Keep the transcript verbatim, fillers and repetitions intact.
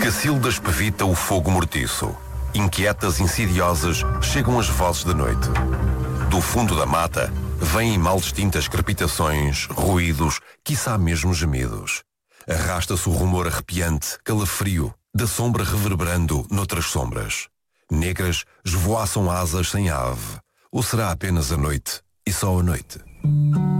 Cacilda espevita o fogo mortiço. Inquietas, insidiosas, chegam as vozes da noite. Do fundo da mata, vêm mal distintas crepitações, ruídos, quiçá mesmo gemidos. Arrasta-se o rumor arrepiante, calafrio, da sombra reverberando noutras sombras. Negras esvoaçam asas sem ave. Ou será apenas a noite, e só a noite?